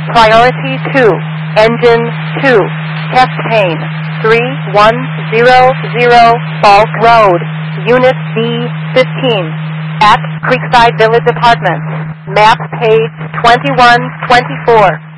Priority 2, Engine 2, Test Pane 3100 Falk Road, Unit B15, at Creekside Village Apartments. Map page 2124.